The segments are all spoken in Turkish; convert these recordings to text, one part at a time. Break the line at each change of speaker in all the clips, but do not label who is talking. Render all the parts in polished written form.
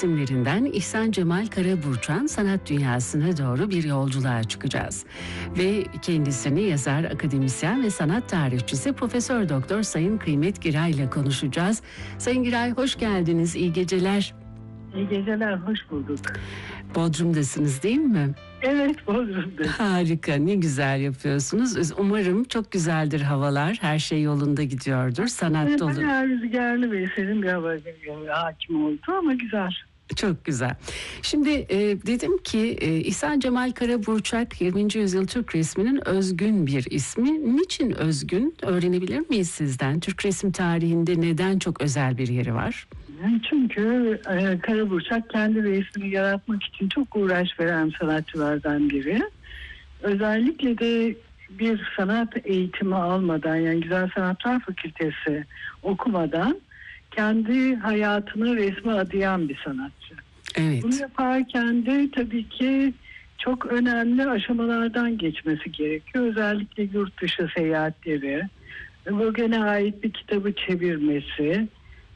isimlerinden İhsan Cemal Karaburçak'ın sanat dünyasına doğru bir yolculuğa çıkacağız. Ve kendisini yazar, akademisyen ve sanat tarihçisi Profesör Doktor Sayın Kıymet Giray ile konuşacağız. Sayın Giray, hoş geldiniz, iyi geceler.
İyi geceler, hoş bulduk.
Bodrum'dasınız değil mi?
Evet, Bodrum'da.
Harika, ne güzel yapıyorsunuz. Umarım çok güzeldir havalar, her şey yolunda gidiyordur, sanat dolu.
Bayağı rüzgarlı ve serin bir hava hakim oldu ama güzel.
Çok güzel. Şimdi dedim ki İhsan Cemal Karaburçak 20. yüzyıl Türk resminin özgün bir ismi. Niçin özgün? Öğrenebilir miyiz sizden? Türk resim tarihinde neden çok özel bir yeri var?
Çünkü Karaburçak kendi resmini yaratmak için çok uğraş veren sanatçılardan biri. Özellikle de bir sanat eğitimi almadan, yani Güzel Sanatlar Fakültesi okumadan kendi hayatını resme adayan bir sanatçı.
Evet.
Bunu yaparken de tabii ki çok önemli aşamalardan geçmesi gerekiyor. Özellikle yurt dışı seyahatleri, bölgene ait bir kitabı çevirmesi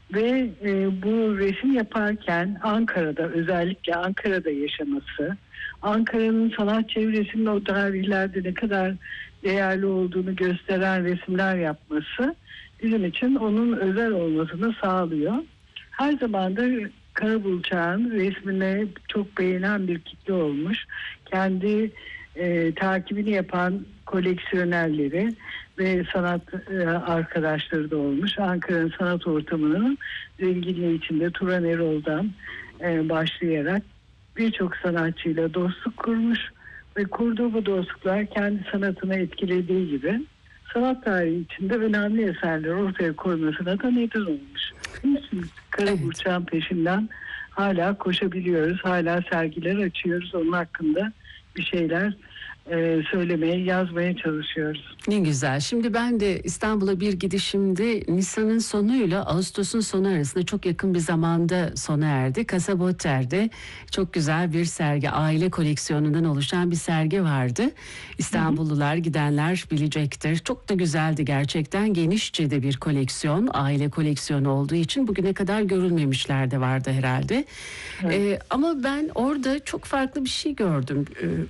ve bu resim yaparken Ankara'da, özellikle Ankara'da yaşaması, Ankara'nın sanat çevresinin o tarihlerde ne kadar değerli olduğunu gösteren resimler yapması bizim için onun özel olmasını sağlıyor. Her zaman da Karaburçak'ın resmini çok beğenen bir kitle olmuş. Kendi takibini yapan koleksiyonerleri ve sanat arkadaşları da olmuş. Ankara'nın sanat ortamının zenginliği içinde Turan Erol'dan başlayarak birçok sanatçıyla dostluk kurmuş ve kurduğu bu dostluklar kendi sanatını etkilediği gibi sanat tarihi içinde önemli eserler ortaya koymasına da neden olmuş. Karaburçak'ın peşinden hala koşabiliyoruz, hala sergiler açıyoruz, onun hakkında bir şeyler söylemeye, yazmaya çalışıyoruz.
Ne güzel. Şimdi ben de İstanbul'a bir gidişimde Nisan'ın sonuyla Ağustos'un sonu arasında çok yakın bir zamanda sona erdi. Kasabotter'de çok güzel bir sergi, aile koleksiyonundan oluşan bir sergi vardı. İstanbullular, gidenler bilecektir. Çok da güzeldi gerçekten. Genişçe de bir koleksiyon, aile koleksiyonu olduğu için bugüne kadar görülmemişler de vardı herhalde. Evet. Ama ben orada çok farklı bir şey gördüm.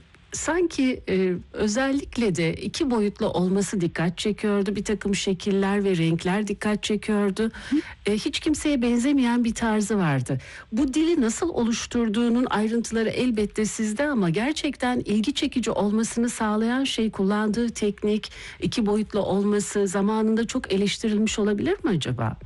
Sanki özellikle de iki boyutlu olması dikkat çekiyordu. Bir takım şekiller ve renkler dikkat çekiyordu. Hiç kimseye benzemeyen bir tarzı vardı. Bu dili nasıl oluşturduğunun ayrıntıları elbette sizde ama gerçekten ilgi çekici olmasını sağlayan şey kullandığı teknik, iki boyutlu olması zamanında çok eleştirilmiş olabilir mi acaba?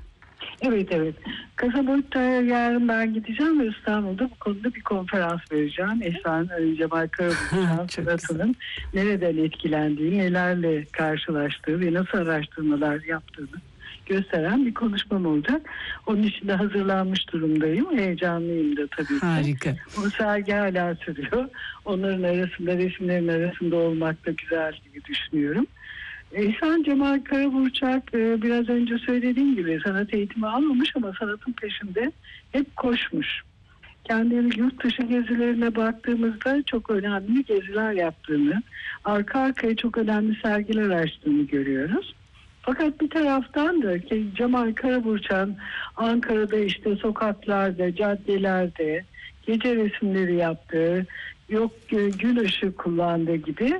Evet. Kasabotter'e yarın ben gideceğim ve İstanbul'da bu konuda bir konferans vereceğim. İhsan Cemal Karaburçak'ın sanatının nereden etkilendiği, nelerle karşılaştığı ve nasıl araştırmalar yaptığını gösteren bir konuşmam olacak. Onun için de hazırlanmış durumdayım. Heyecanlıyım da tabii ki.
Harika.
O sergi hala sürüyor. Onların arasında, resimlerin arasında olmak da güzel diye düşünüyorum. İhsan Cemal Karaburçak biraz önce söylediğim gibi sanat eğitimi almamış ama sanatın peşinde hep koşmuş. Kendini yurt dışı gezilerine baktığımızda çok önemli geziler yaptığını, arka arkaya çok önemli sergiler açtığını görüyoruz. Fakat bir taraftan da ki Cemal Karaburçak'ın Ankara'da işte sokaklarda, caddelerde gece resimleri yaptığı, yok gün ışığı kullandığı gibi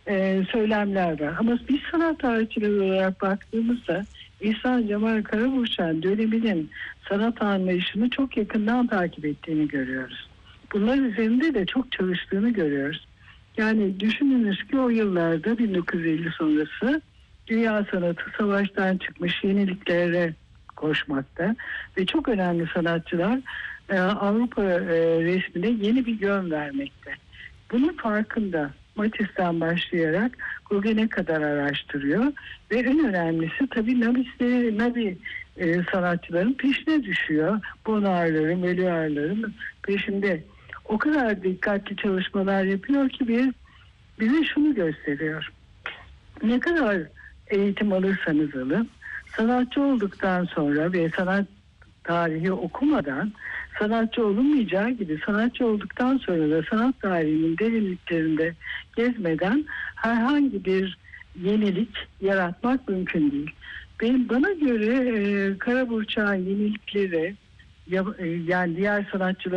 söylemler var. Ama biz sanat tarihçileri olarak baktığımızda İhsan Cemal Karaburçak'ın döneminin sanat anlayışını çok yakından takip ettiğini görüyoruz. Bunlar üzerinde de çok çalıştığını görüyoruz. Yani düşününüz ki o yıllarda 1950 sonrası dünya sanatı savaştan çıkmış, yeniliklere koşmakta ve çok önemli sanatçılar Avrupa resmine yeni bir yön vermekte. Bunun farkında. Matisse'den başlayarak Gauguin'e kadar araştırıyor ve en önemlisi tabii Nabi sanatçıların peşine düşüyor. Bonar'ların, Melior'ların peşinde. O kadar dikkatli çalışmalar yapıyor ki bize şunu gösteriyor. Ne kadar eğitim alırsanız alın, sanatçı olduktan sonra ve sanat tarihi okumadan sanatçı olunmayacağı gibi sanatçı olduktan sonra da sanat tarihinin derinliklerinde gezmeden herhangi bir yenilik yaratmak mümkün değil. Bana göre Karaburçak'ın yenilikleri yani diğer sanatçılar